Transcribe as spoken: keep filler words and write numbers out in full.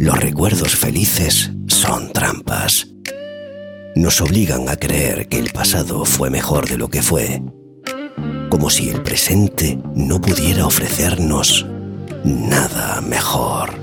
Los recuerdos felices son trampas. Nos obligan a creer que el pasado fue mejor de lo que fue, como si el presente no pudiera ofrecernos nada mejor.